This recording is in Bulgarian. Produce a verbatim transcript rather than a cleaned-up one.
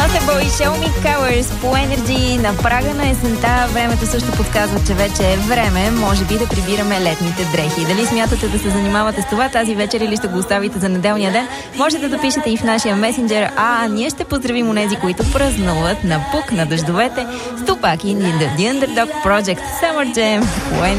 Portable и Show Me Colors по Energy на прага на есента. Времето също подсказва, че вече е време, може би, да прибираме летните дрехи. Дали смятате да се занимавате с това тази вечер или ще го оставите за неделния ден? Можете да пишете и в нашия месенджер, а ние ще поздравим онези, които празнуват на пук на дъждовете с Тупак и The Underdog Project Summer Jam.